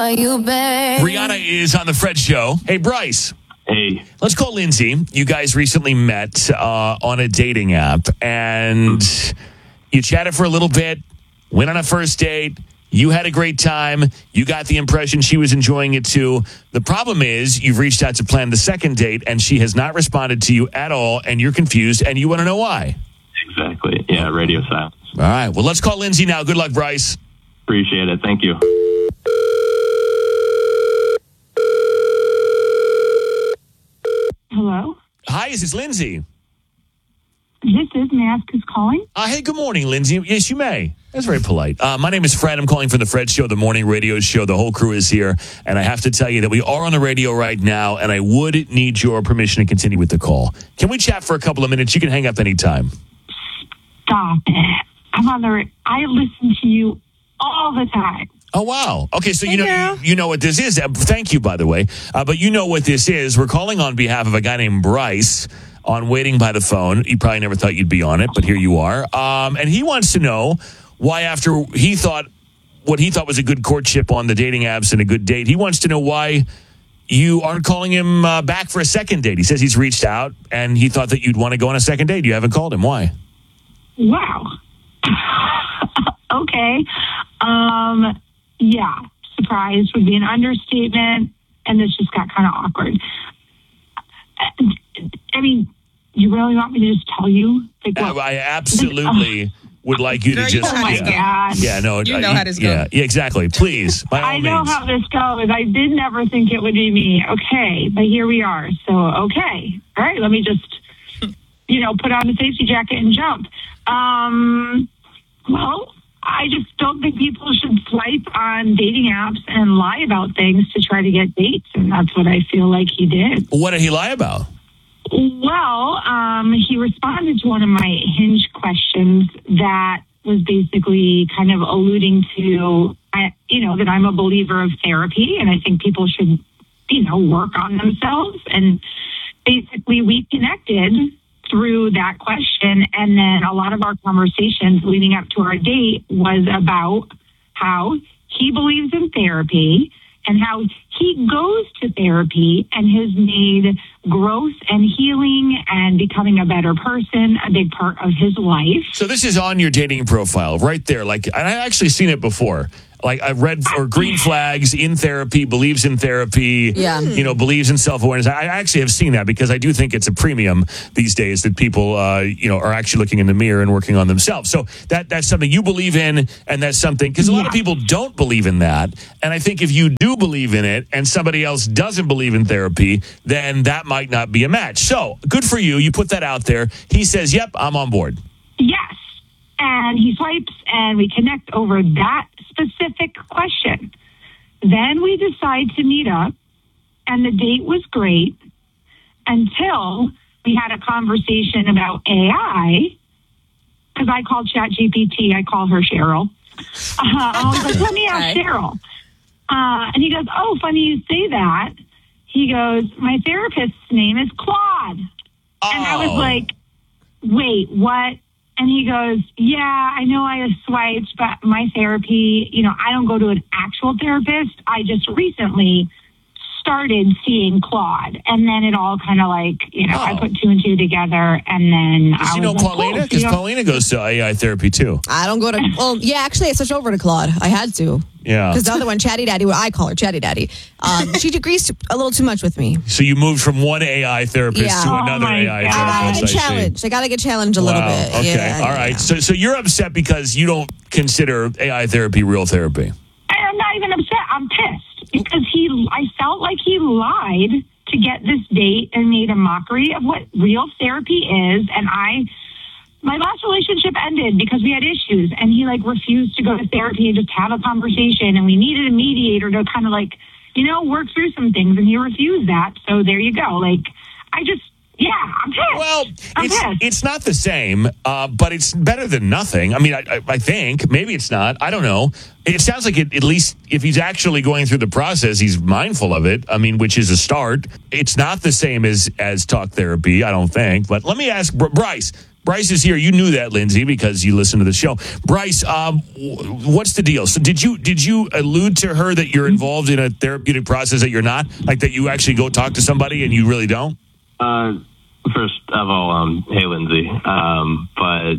Are you babe? Rihanna is on the Fred Show. Hey, Bryce. Hey. Let's call Lindsay. You guys recently met on a dating app, and you chatted for a little bit, went on a first date. You had a great time. You got the impression she was enjoying it too. The problem is you've reached out to plan the second date, and she has not responded to you at all, and you're confused, and you want to know why. Exactly. Yeah, radio silence. All right. Well, let's call Lindsay now. Good luck, Bryce. Appreciate it. Thank you. Hello? Hi, is this Lindsay? This is, may I ask who's calling? Hey, good morning, Lindsay. Yes, you may. That's very polite. My name is Fred. I'm calling from the Fred Show, the morning radio show. The whole crew is here. And I have to tell you that we are on the radio right now, and I would need your permission to continue with the call. Can we chat for a couple of minutes? You can hang up anytime. Stop it. I listen to you all the time. Oh, wow. Okay, so you know what this is. Thank you, by the way. But you know what this is. We're calling on behalf of a guy named Bryce on Waiting by the Phone. You probably never thought you'd be on it, but here you are. And he wants to know why, after he thought what he thought was a good courtship on the dating apps and a good date, he wants to know why you aren't calling him back for a second date. He says he's reached out, and he thought that you'd want to go on a second date. You haven't called him. Why? Wow. Okay. Yeah, surprised would be an understatement, and this just got kind of awkward. I mean, you really want me to just tell you? Like, I absolutely would like you to just... Oh, my God. Yeah, no. You know how this goes. Yeah, exactly. Please, by all I know means. how this goes. I did never think it would be me. Okay, but here we are. So, okay. All right, let me just, put on the safety jacket and jump. Well, I just don't think people should swipe on dating apps and lie about things to try to get dates, and that's what I feel like he did. What did he lie about? Well, he responded to one of my Hinge questions that was basically kind of alluding to, that I'm a believer of therapy, and I think people should, work on themselves. And basically, we connected through that question, and then a lot of our conversations leading up to our date was about how he believes in therapy and how he goes to therapy and has made growth and healing and becoming a better person a big part of his life. So this is on your dating profile right there. And I actually seen it before. I've read for green flags, in therapy, believes in therapy, believes in self-awareness. I actually have seen that because I do think it's a premium these days that people, are actually looking in the mirror and working on themselves. So that's something you believe in, and that's something, because a lot of people don't believe in that. And I think if you do believe in it and somebody else doesn't believe in therapy, then that might not be a match. So good for you. You put that out there. He says, yep, I'm on board. Yes. And he swipes, and we connect over that specific question. Then we decide to meet up, and the date was great until we had a conversation about AI, because I called ChatGPT. I call her Cheryl. I was like, let me ask Cheryl. And he goes, oh, funny you say that. He goes, my therapist's name is Claude. Oh. And I was like, wait, what? And he goes, yeah, I know I swiped, but my therapy, I don't go to an actual therapist. I just recently started seeing Claude. And then it all kind of I put two and two together. And then Does you know Paulina? Because Paulina goes to AI therapy too. I don't go to, actually I switched over to Claude. I had to. Yeah. Because the other one, Chatty Daddy, I call her Chatty Daddy. She agrees a little too much with me. So you moved from one AI therapist to another AI therapist. I gotta get challenged a little bit. Okay. Yeah, all right. So you're upset because you don't consider AI therapy real therapy. I'm not even upset. I'm pissed because I felt like he lied to get this date and made a mockery of what real therapy is. And my last relationship ended because we had issues, and he refused to go to therapy and just have a conversation, and we needed a mediator to kind of work through some things, and he refused that. So there you go. I'm pissed. Well, it's not the same, but it's better than nothing. I mean, I think maybe it's not. I don't know. It sounds like at least if he's actually going through the process, he's mindful of it. I mean, which is a start. It's not the same as talk therapy, I don't think. But let me ask Bryce. Bryce is here. You knew that, Lindsay, because you listened to the show. Bryce, what's the deal? So did you allude to her that you're involved in a therapeutic process that you're not? Like that you actually go talk to somebody and you really don't? First of all, hey, Lindsay. But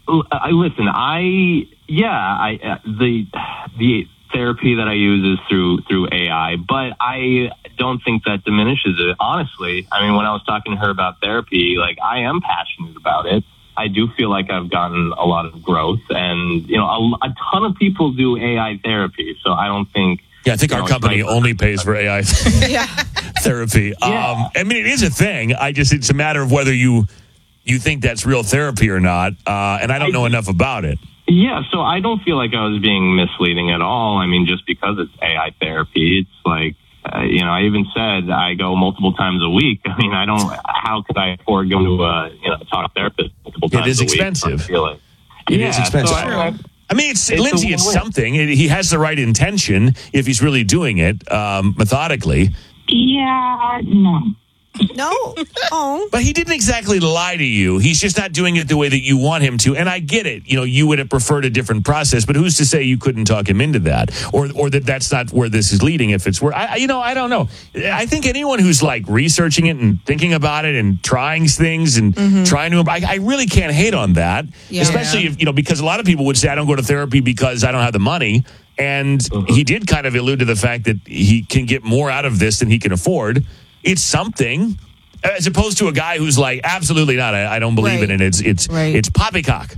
the therapy that I use is through AI, but I don't think that diminishes it. Honestly, I mean, when I was talking to her about therapy, like, I am passionate about it. I do feel like I've gotten a lot of growth, and a ton of people do AI therapy, so I don't think. Yeah, I think our company only pays for AI therapy. Yeah. I mean, it is a thing. It's a matter of whether you think that's real therapy or not, and I don't know enough about it. Yeah, so I don't feel like I was being misleading at all. I mean, just because it's AI therapy, it's like, I even said I go multiple times a week. I mean, how could I afford going to a talk therapist multiple times a week? It is expensive. It is expensive. So I mean, Lindsay, it's something. He has the right intention if he's really doing it methodically. Yeah, no. No? Oh. But he didn't exactly lie to you. He's just not doing it the way that you want him to. And I get it. You would have preferred a different process, but who's to say you couldn't talk him into that? Or that that's not where this is leading if it's where... I don't know. I think anyone who's like researching it and thinking about it and trying things and trying to... I really can't hate on that. Yeah. Especially if, because a lot of people would say, I don't go to therapy because I don't have the money. And he did kind of allude to the fact that he can get more out of this than he can afford. It's something, as opposed to a guy who's like, absolutely not. I don't believe in it. It's poppycock.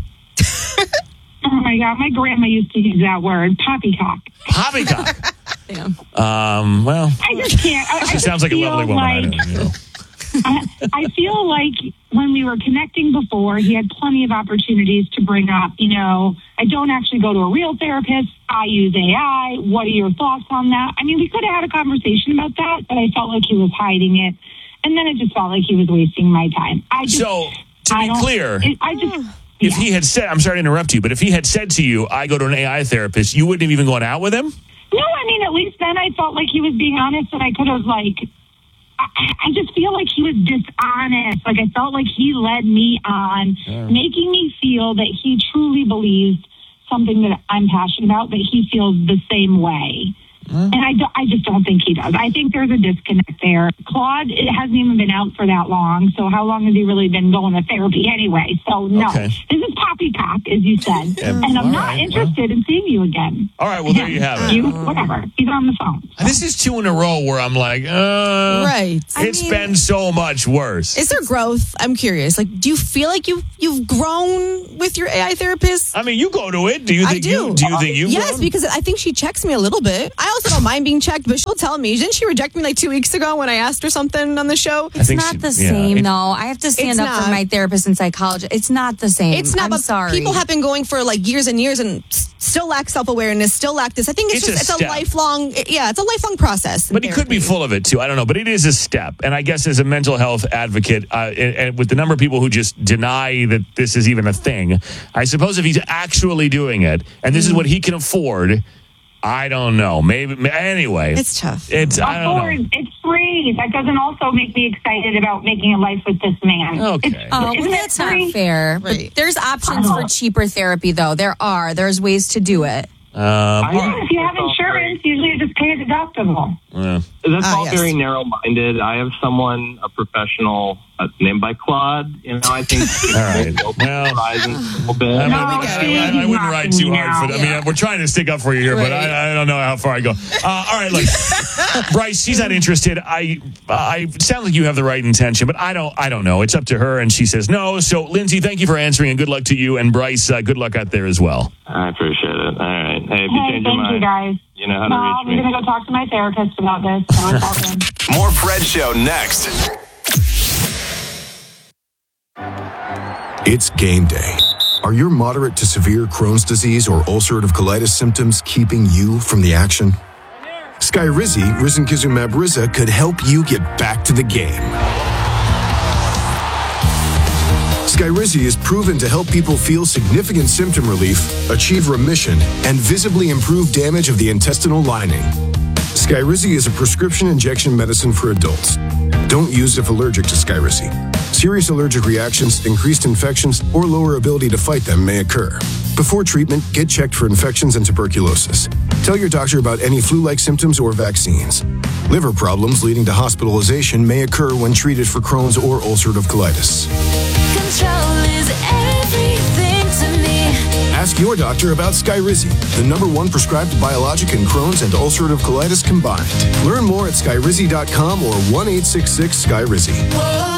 Oh my God, my grandma used to use that word, poppycock. Poppycock. Damn. Well, I just can't. She sounds like a lovely woman. I feel like when we were connecting before, he had plenty of opportunities to bring up, I don't actually go to a real therapist. I use AI. What are your thoughts on that? I mean, we could have had a conversation about that, but I felt like he was hiding it. And then it just felt like he was wasting my time. So, to be clear, if he had said, I'm sorry to interrupt you, but if he had said to you, I go to an AI therapist, you wouldn't have even gone out with him? No, I mean, at least then I felt like he was being honest, and I could have, I just feel like he was dishonest. Like, I felt like he led me on, making me feel that he truly believes something that I'm passionate about, that he feels the same way. And I just don't think he does. I think there's a disconnect there. Claude, it hasn't even been out for that long, so how long has he really been going to therapy anyway? So, no. Okay. This is poppycock, as you said. And I'm not interested in seeing you again. All right, well, there you have it. Whatever. He's on the phone. So. This is 2 in a row where I'm like, right. It's been so much worse. Is there growth? I'm curious. Like, do you feel like you've grown with your AI therapist? I mean, you go to it. Do you think do you think you've Yes, grown? because I think she checks me a little bit. I also don't mind being checked, but she'll tell me. Didn't she reject me like 2 weeks ago when I asked her something on the show? It's not the same, though. I have to stand up for my therapist and psychologist. It's not the same. It's not. I'm sorry. People have been going for like years and years and still lack self-awareness, still lack this. I think it's a lifelong, it's a lifelong process. But he could be full of it too. I don't know. But it is a step. And I guess as a mental health advocate, and with the number of people who just deny that this is even a thing, I suppose if he's actually doing it, and this is what he can afford, I don't know. Maybe anyway. It's tough. I don't know. It's free. That doesn't also make me excited about making a life with this man. Okay. That's not fair. Right. But there's options for cheaper therapy, though. There's ways to do it. If you have insurance, usually you just pay a deductible. That's all very narrow-minded. I have a professional named by Claude. I think. All right. Well, I wouldn't ride too hard for that. I mean, we're trying to stick up for you here, but I don't know how far I go. All right, look, Bryce, she's not interested. It sounds like you have the right intention, but I don't know. It's up to her, and she says no. So, Lindsay, thank you for answering, and good luck to you. And Bryce, good luck out there as well. I appreciate it. All right. Hey, if you change your mind, you guys. You know how to reach me. I'm going to go talk to my therapist about this. So it's all good. More Fred Show next. It's game day. Are your moderate to severe Crohn's disease or ulcerative colitis symptoms keeping you from the action? Skyrizi, risankizumab Riza, could help you get back to the game. Skyrizi is proven to help people feel significant symptom relief, achieve remission, and visibly improve damage of the intestinal lining. Skyrizi is a prescription injection medicine for adults. Don't use if allergic to Skyrizi. Serious allergic reactions, increased infections, or lower ability to fight them may occur. Before treatment, get checked for infections and tuberculosis. Tell your doctor about any flu-like symptoms or vaccines. Liver problems leading to hospitalization may occur when treated for Crohn's or ulcerative colitis. Control is everything to me. Ask your doctor about Skyrizi, the #1 prescribed biologic in Crohn's and ulcerative colitis combined. Learn more at skyrizi.com or 1-866-SKYRIZI.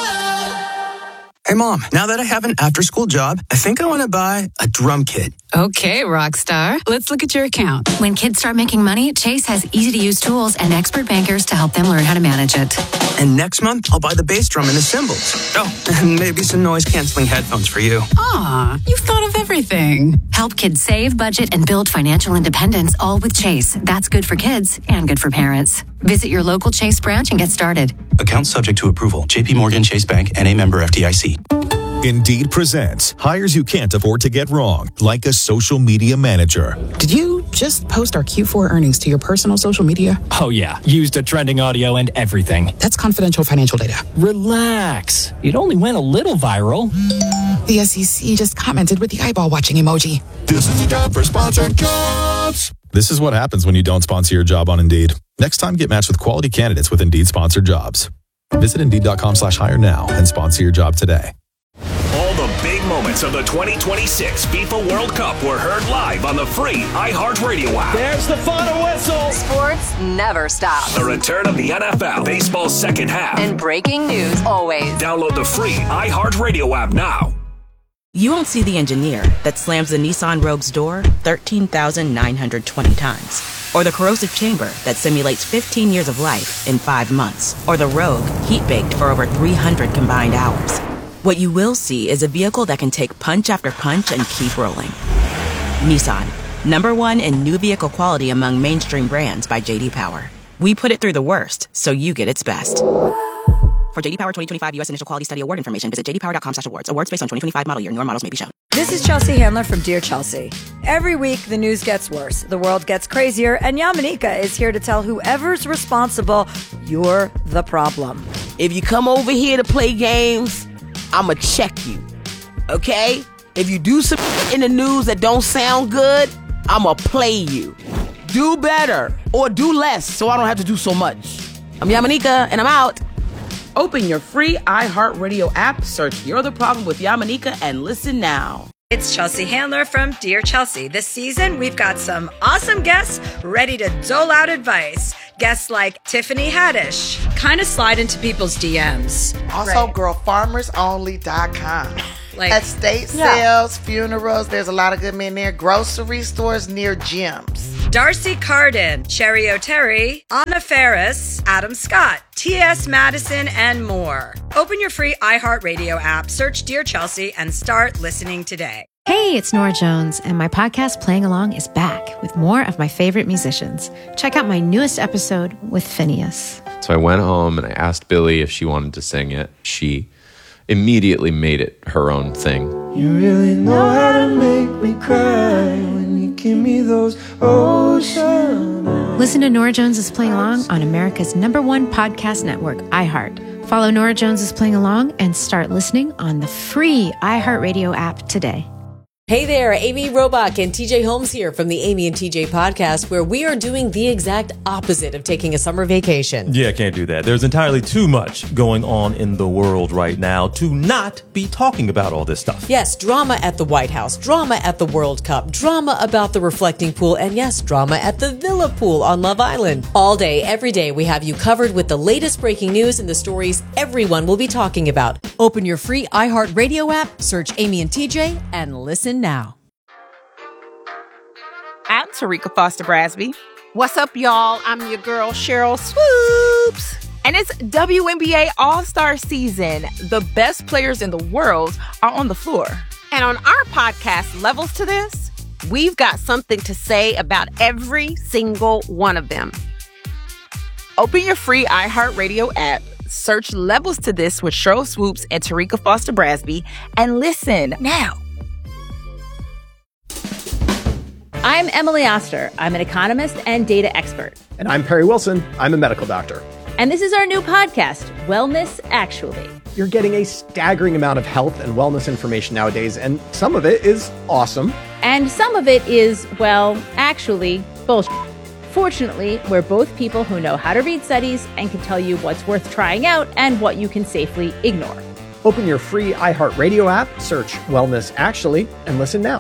Hey, Mom, now that I have an after-school job, I think I want to buy a drum kit. Okay, Rockstar. Let's look at your account. When kids start making money, Chase has easy-to-use tools and expert bankers to help them learn how to manage it. And next month, I'll buy the bass drum and the cymbals. Oh, and maybe some noise-canceling headphones for you. Aw, you've thought of everything. Help kids save, budget, and build financial independence, all with Chase. That's good for kids and good for parents. Visit your local Chase branch and get started. Account subject to approval. JP Morgan Chase Bank, N.A. member FDIC. Indeed presents hires you can't afford to get wrong, like a social media manager. Did you just post our Q4 earnings to your personal social media? Oh, yeah. Used the trending audio and everything. That's confidential financial data. Relax. It only went a little viral. The SEC just commented with the eyeball watching emoji. This is the job for sponsored jobs. This is what happens when you don't sponsor your job on Indeed. Next time, get matched with quality candidates with Indeed sponsored jobs. Visit Indeed.com/hire now and sponsor your job today. All the big moments of the 2026 FIFA World Cup were heard live on the free iHeartRadio app. There's the final whistle. Sports never stop. The return of the NFL, baseball's second half. And breaking news always. Download the free iHeartRadio app now. You won't see the engineer that slams the Nissan Rogue's door 13,920 times. Or the corrosive chamber that simulates 15 years of life in 5 months. Or the Rogue heat-baked for over 300 combined hours. What you will see is a vehicle that can take punch after punch and keep rolling. Nissan, #1 in new vehicle quality among mainstream brands by J.D. Power. We put it through the worst, so you get its best. For J.D. Power 2025 U.S. Initial Quality Study Award information, visit jdpower.com/awards. Awards based on 2025 model year. Newer models may be shown. This is Chelsea Handler from Dear Chelsea. Every week, the news gets worse, the world gets crazier, and Yamanika is here to tell whoever's responsible, you're the problem. If you come over here to play games, I'ma check you, okay? If you do some in the news that don't sound good, I'ma play you. Do better or do less so I don't have to do so much. I'm Yamanika, and I'm out. Open your free iHeartRadio app, search You're the Problem with Yamanika, and listen now. It's Chelsea Handler from Dear Chelsea. This season, we've got some awesome guests ready to dole out advice. Guests like Tiffany Haddish, kind of slide into people's DMs. Also, girlfarmersonly.com. Like estate sales, funerals, there's a lot of good men there. Grocery stores near gyms. Darcy Carden, Cherry O'Terry, Anna Ferris, Adam Scott, T.S. Madison, and more. Open your free iHeartRadio app, search Dear Chelsea, and start listening today. Hey, it's Nora Jones, and my podcast Playing Along is back with more of my favorite musicians. Check out my newest episode with Phineas. So I went home and I asked Billy if she wanted to sing it. She immediately made it her own thing. You really know how to make me cry when you give me those ocean eyes. Listen to Nora Jones is Playing Along on America's #1 podcast network, iHeart. Follow Nora Jones is Playing Along and start listening on the free iHeartRadio app today. Hey there, Amy Robach and TJ Holmes here from the Amy and TJ podcast, where we are doing the exact opposite of taking a summer vacation. Yeah, can't do that. There's entirely too much going on in the world right now to not be talking about all this stuff. Yes, drama at the White House, drama at the World Cup, drama about the reflecting pool, and yes, drama at the Villa Pool on Love Island. All day, every day, we have you covered with the latest breaking news and the stories everyone will be talking about. Open your free iHeartRadio app, search Amy and TJ, and listen now. I'm Tarika Foster Brasby. What's up, y'all? I'm your girl, Cheryl Swoops. And it's WNBA All-Star season. The best players in the world are on the floor. And on our podcast, Levels to This, we've got something to say about every single one of them. Open your free iHeartRadio app, search Levels to This with Cheryl Swoops and Tarika Foster Brasby, and listen now. I'm Emily Oster. I'm an economist and data expert. And I'm Perry Wilson. I'm a medical doctor. And this is our new podcast, Wellness Actually. You're getting a staggering amount of health and wellness information nowadays, and some of it is awesome. And some of it is, well, actually, bullshit. Fortunately, we're both people who know how to read studies and can tell you what's worth trying out and what you can safely ignore. Open your free iHeartRadio app, search Wellness Actually, and listen now.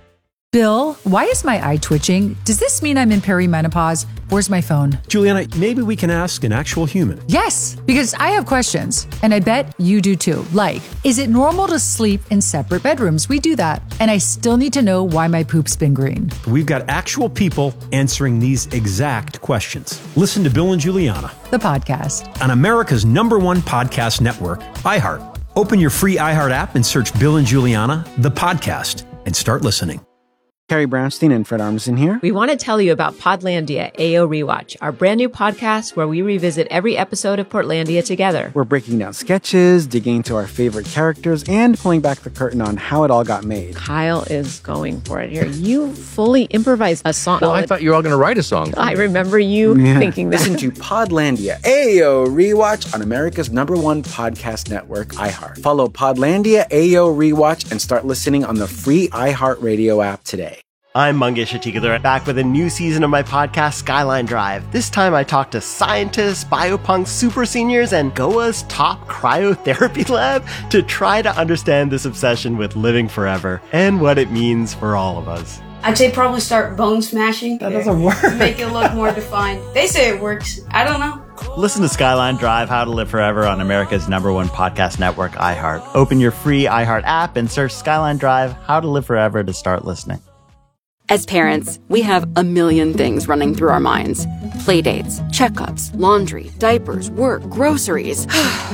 Bill, why is my eye twitching? Does this mean I'm in perimenopause? Where's my phone? Juliana, maybe we can ask an actual human. Yes, because I have questions, and I bet you do too. Like, is it normal to sleep in separate bedrooms? We do that. And I still need to know why my poop's been green. We've got actual people answering these exact questions. Listen to Bill and Juliana, the podcast, on America's #1 podcast network, iHeart. Open your free iHeart app and search Bill and Juliana, the podcast, and start listening. Carrie Brownstein and Fred Armisen here. We want to tell you about Podlandia AO Rewatch, our brand new podcast where we revisit every episode of Portlandia together. We're breaking down sketches, digging into our favorite characters, and pulling back the curtain on how it all got made. Kyle is going for it here. You fully improvised a song. Well, I thought you were all going to write a song. I remember you thinking that. Listen to Podlandia AO Rewatch on America's #1 podcast network, iHeart. Follow Podlandia AO Rewatch and start listening on the free iHeartRadio app today. I'm Mangesh Atikadar, back with a new season of my podcast, Skyline Drive. This time I talk to scientists, biopunks, super seniors, and Goa's top cryotherapy lab to try to understand this obsession with living forever and what it means for all of us. I'd say probably start bone smashing. That doesn't work. Make it look more defined. They say it works. I don't know. Listen to Skyline Drive, How to Live Forever on America's #1 podcast network, iHeart. Open your free iHeart app and search Skyline Drive, How to Live Forever to start listening. As parents, we have a million things running through our minds. Playdates, checkups, laundry, diapers, work, groceries.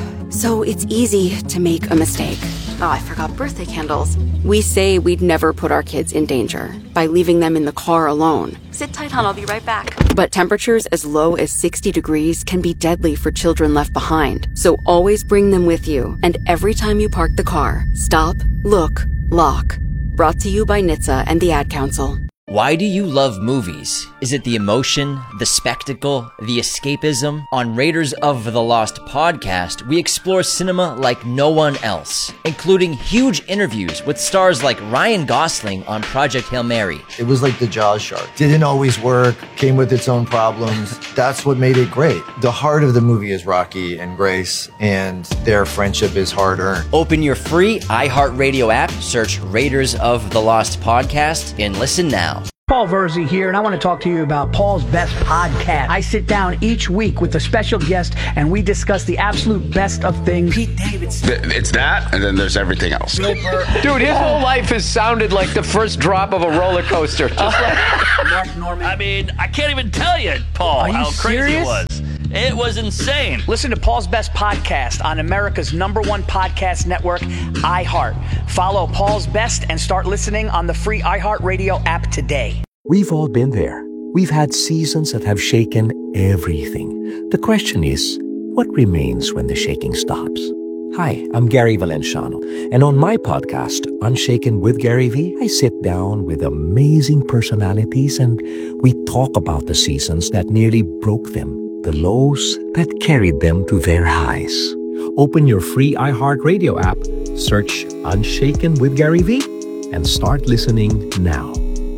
So it's easy to make a mistake. Oh, I forgot birthday candles. We say we'd never put our kids in danger by leaving them in the car alone. Sit tight, hon, I'll be right back. But temperatures as low as 60 degrees can be deadly for children left behind. So always bring them with you. And every time you park the car, stop, look, lock. Brought to you by NHTSA and the Ad Council. Why do you love movies? Is it the emotion, the spectacle, the escapism? On Raiders of the Lost podcast, we explore cinema like no one else, including huge interviews with stars like Ryan Gosling on Project Hail Mary. It was like the Jaws shark. Didn't always work, came with its own problems. That's what made it great. The heart of the movie is Rocky and Grace, and their friendship is hard-earned. Open your free iHeartRadio app, search Raiders of the Lost podcast, and listen now. Paul Verzi here, and I want to talk to you about Paul's Best Podcast. I sit down each week with a special guest, and we discuss the absolute best of things. Pete Davidson. It's that, and then there's everything else. Dude, his whole life has sounded like the first drop of a roller coaster. Just like Mark Norman. I mean, I can't even tell you, Paul, how crazy it was. It was insane. Listen to Paul's Best Podcast on America's #1 podcast network, iHeart. Follow Paul's Best and start listening on the free iHeartRadio app today. We've all been there. We've had seasons that have shaken everything. The question is, what remains when the shaking stops? Hi, I'm Gary Valenciano, and on my podcast, Unshaken with Gary V, I sit down with amazing personalities and we talk about the seasons that nearly broke them, the lows that carried them to their highs. Open your free iHeartRadio app, search Unshaken with Gary V, and start listening now.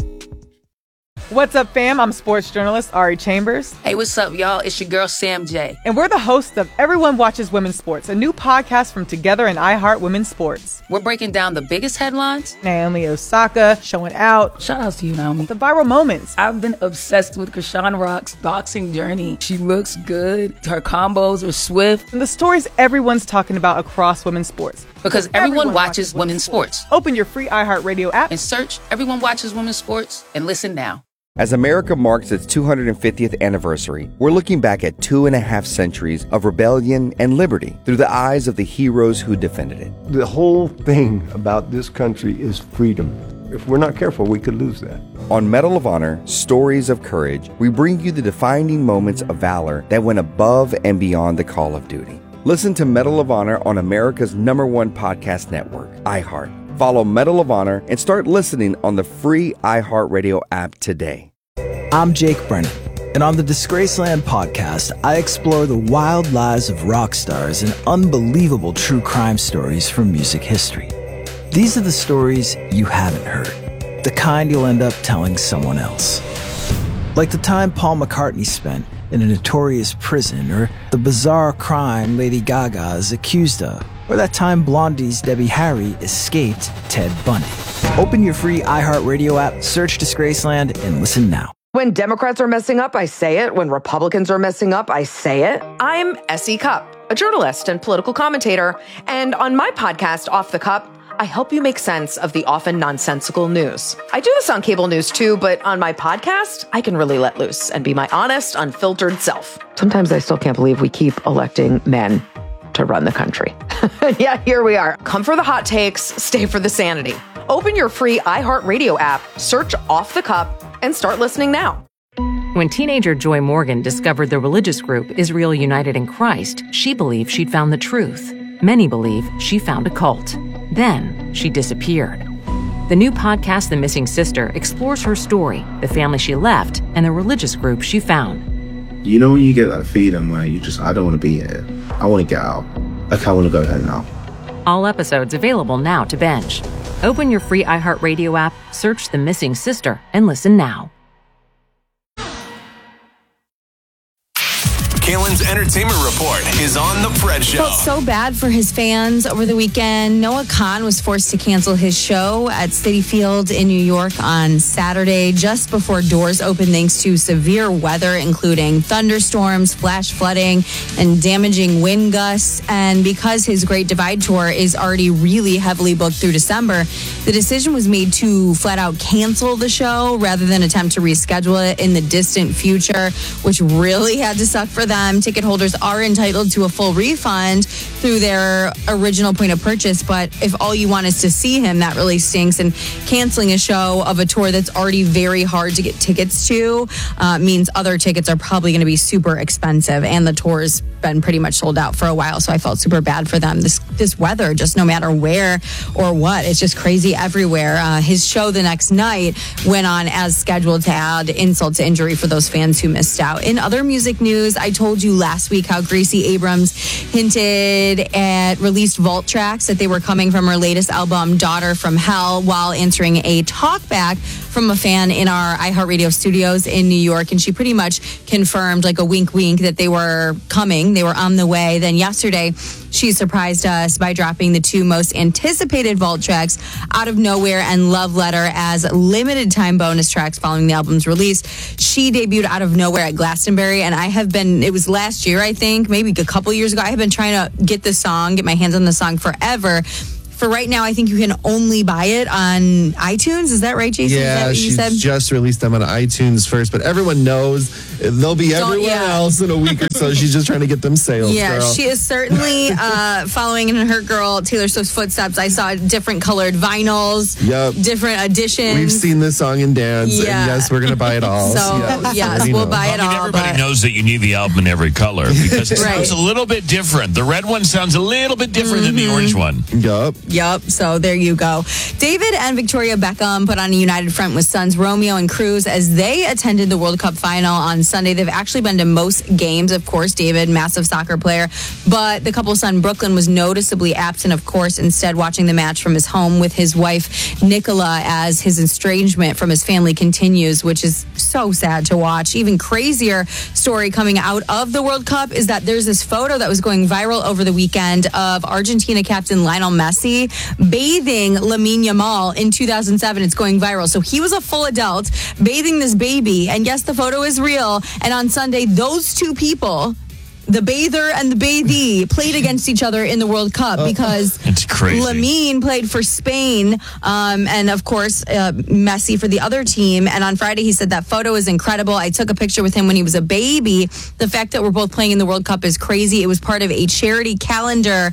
What's up, fam? I'm sports journalist Ari Chambers. Hey, what's up, y'all? It's your girl, Sam J. And we're the hosts of Everyone Watches Women's Sports, a new podcast from Together and iHeart Women's Sports. We're breaking down the biggest headlines. Naomi Osaka showing out. Shout out to you, Naomi. The viral moments. I've been obsessed with Krishan Rock's boxing journey. She looks good. Her combos are swift. And the stories everyone's talking about across women's sports. Because everyone watches women's sports. Open your free iHeartRadio app and search Everyone Watches Women's Sports and listen now. As America marks its 250th anniversary, we're looking back at 2.5 centuries of rebellion and liberty through the eyes of the heroes who defended it. The whole thing about this country is freedom. If we're not careful, we could lose that. On Medal of Honor, Stories of Courage, we bring you the defining moments of valor that went above and beyond the call of duty. Listen to Medal of Honor on America's #1 podcast network, iHeart. Follow Medal of Honor and start listening on the free iHeartRadio app today. I'm Jake Brennan. And on the Disgraceland podcast, I explore the wild lives of rock stars and unbelievable true crime stories from music history. These are the stories you haven't heard, the kind you'll end up telling someone else. Like the time Paul McCartney spent in a notorious prison, or the bizarre crime Lady Gaga is accused of, or that time Blondie's Debbie Harry escaped Ted Bundy. Open your free iHeartRadio app, search Disgraceland, and listen now. When Democrats are messing up, I say it. When Republicans are messing up, I say it. I'm S.E. Cupp, a journalist and political commentator. And on my podcast, Off the Cup, I help you make sense of the often nonsensical news. I do this on cable news too, but on my podcast, I can really let loose and be my honest, unfiltered self. Sometimes I still can't believe we keep electing men to run the country. Yeah, here we are. Come for the hot takes, stay for the sanity. Open your free iHeartRadio app, search Off the Cup, and start listening now. When teenager Joy Morgan discovered the religious group Israel United in Christ, she believed she'd found the truth. Many believe she found a cult. Then she disappeared. The new podcast, The Missing Sister, explores her story, the family she left, and the religious group she found. You know when you get that feeling where I don't want to be here. I want to get out. Like, I want to go home now. All episodes available now to binge. Open your free iHeartRadio app, search The Missing Sister, and listen now. Kalen's Entertainment Report is on The Fred Show. Felt so bad for his fans over the weekend. Noah Kahan was forced to cancel his show at Citi Field in New York on Saturday, just before doors opened thanks to severe weather, including thunderstorms, flash flooding, and damaging wind gusts. And because his Great Divide tour is already really heavily booked through December, the decision was made to flat out cancel the show rather than attempt to reschedule it in the distant future, which really had to suck for them. Ticket holders are entitled to a full refund through their original point of purchase, but if all you want is to see him, that really stinks. And canceling a show of a tour that's already very hard to get tickets to means other tickets are probably going to be super expensive, and the tour's been pretty much sold out for a while, so I felt super bad for them. This weather, just no matter where or what, it's just crazy everywhere. His show the next night went on as scheduled to add insult to injury for those fans who missed out. In other music news, I told you last week how Gracie Abrams hinted at released vault tracks that they were coming from her latest album, Daughter from Hell, while answering a talkback from a fan in our iHeartRadio studios in New York. And she pretty much confirmed, like a wink wink, that they were coming. They were on the way. Then yesterday, she surprised us by dropping the two most anticipated vault tracks, Out of Nowhere and Love Letter, as limited time bonus tracks following the album's release. She debuted Out of Nowhere at Glastonbury, and it was last year, I think, maybe a couple years ago. I have been trying to get my hands on the song forever. For right now, I think you can only buy it on iTunes. Is that right, Jason? Yeah, she just released them on iTunes first, but everyone knows they'll be everywhere else in a week or so. She's just trying to get them sales. Yeah, girl. She is certainly following in her girl Taylor Swift's footsteps. I saw different colored vinyls, different editions. We've seen this song and dance, and yes, we're going to buy it all. So, yes, we'll buy it all. Everybody knows that you need the album in every color because it sounds a little bit different. The red one sounds a little bit different than the orange one. Yep. So there you go. David and Victoria Beckham put on a united front with sons Romeo and Cruz as they attended the World Cup final on Sunday. They've actually been to most games, of course. David, massive soccer player, but the couple's son Brooklyn was noticeably absent, of course, instead watching the match from his home with his wife Nicola as his estrangement from his family continues, which is so sad to watch. Even crazier story coming out of the World Cup is that there's this photo that was going viral over the weekend of Argentina captain Lionel Messi bathing Lamine Yamal in 2007. It's going viral. So he was a full adult bathing this baby. And yes, the photo is real. And on Sunday, those two people, the bather and the bathee, played against each other in the World Cup because it's crazy. Lamine played for Spain and, of course, Messi for the other team. And on Friday, he said that photo is incredible. I took a picture with him when he was a baby. The fact that we're both playing in the World Cup is crazy. It was part of a charity calendar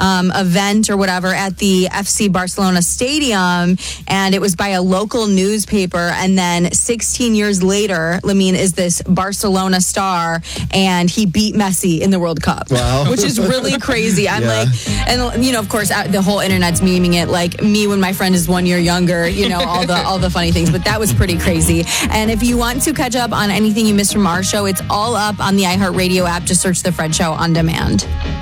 event or whatever at the FC Barcelona Stadium, and it was by a local newspaper. And then 16 years later, Lamine is this Barcelona star, and he beat Messi Messi in the World Cup, which is really crazy. I'm like, and of course, the whole internet's memeing it, like me when my friend is 1 year younger, all the funny things. But that was pretty crazy. And if you want to catch up on anything you missed from our show, it's all up on the iHeartRadio app. Just search The Fred Show on demand.